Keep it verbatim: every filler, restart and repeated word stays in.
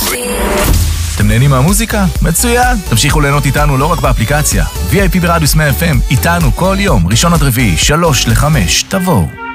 אתם נהנים מהמוזיקה? מצוין! תמשיכו ליהנות איתנו לא רק באפליקציה. וי איי פי ברדיוס מאה אף אם, איתנו כל יום, ראשון עד רביעי, שלוש לחמש, תבואו.